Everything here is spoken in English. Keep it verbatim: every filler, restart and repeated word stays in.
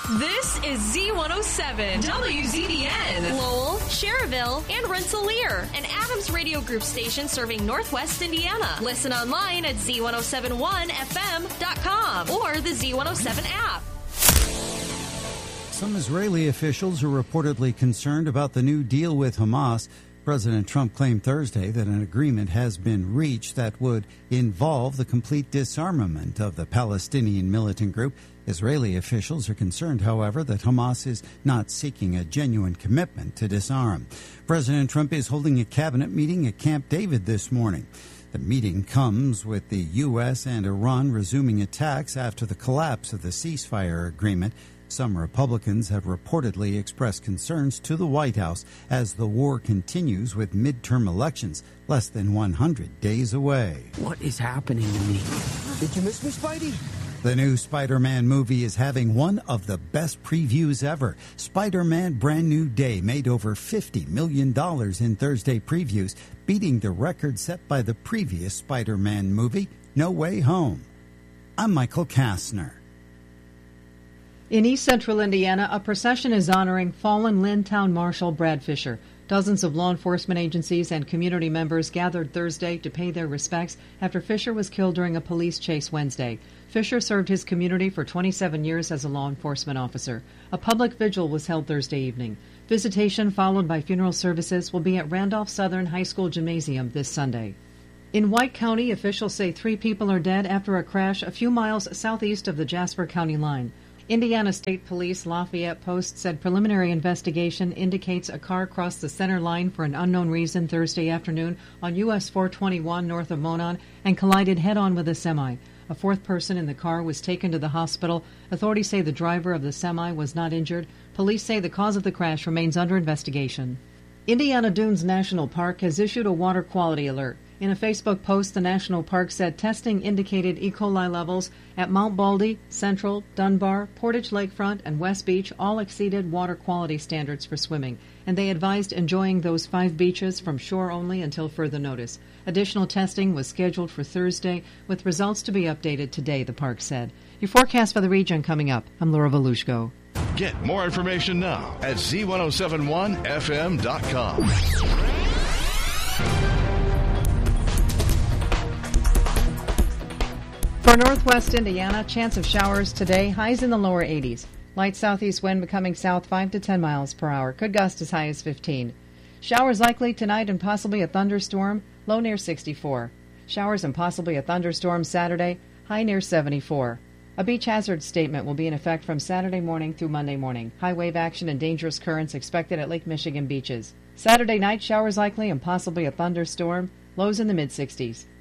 This is Z one oh seven, W Z D N. Lowell, Cherville, and Rensselaer. An Adams Radio Group station serving Northwest Indiana. Listen online at Z one oh seven one F M dot com or the Z one oh seven app. Some Israeli officials are reportedly concerned about the new deal with Hamas. President Trump claimed Thursday that an agreement has been reached that would involve the complete disarmament of the Palestinian militant group. Israeli officials are concerned, however, that Hamas is not seeking a genuine commitment to disarm. President Trump is holding a cabinet meeting at Camp David this morning. The meeting comes with the U S and Iran resuming attacks after the collapse of the ceasefire agreement. Some Republicans have reportedly expressed concerns to the White House as the war continues with midterm elections less than one hundred days away. What is happening to me? Did you miss me, Spidey? The new Spider-Man movie is having one of the best previews ever. Spider-Man Brand New Day made over fifty million dollars in Thursday previews, beating the record set by the previous Spider-Man movie, No Way Home. I'm Michael Kastner. In East Central Indiana, a procession is honoring fallen Lynn Town Marshal Brad Fisher. Dozens of law enforcement agencies and community members gathered Thursday to pay their respects after Fisher was killed during a police chase Wednesday. Fisher served his community for twenty-seven years as a law enforcement officer. A public vigil was held Thursday evening. Visitation, followed by funeral services, will be at Randolph Southern High School Gymnasium this Sunday. In White County, officials say three people are dead after a crash a few miles southeast of the Jasper County line. Indiana State Police Lafayette Post said preliminary investigation indicates a car crossed the center line for an unknown reason Thursday afternoon on U S four twenty-one north of Monon and collided head-on with a semi. A fourth person in the car was taken to the hospital. Authorities say the driver of the semi was not injured. Police say the cause of the crash remains under investigation. Indiana Dunes National Park has issued a water quality alert. In a Facebook post, the national park said testing indicated E. coli levels at Mount Baldy, Central, Dunbar, Portage Lakefront, and West Beach all exceeded water quality standards for swimming, and they advised enjoying those five beaches from shore only until further notice. Additional testing was scheduled for Thursday, with results to be updated today, the park said. Your forecast for the region coming up. I'm Laura Volushko. Get more information now at Z ten seventy-one F M dot com. For northwest Indiana, chance of showers today, highs in the lower eighties. Light southeast wind becoming south five to ten miles per hour. Could gust as high as fifteen. Showers likely tonight and possibly a thunderstorm, low near sixty-four. Showers and possibly a thunderstorm Saturday, high near seventy-four. A beach hazard statement will be in effect from Saturday morning through Monday morning. High wave action and dangerous currents expected at Lake Michigan beaches. Saturday night, showers likely and possibly a thunderstorm, lows in the mid-sixties.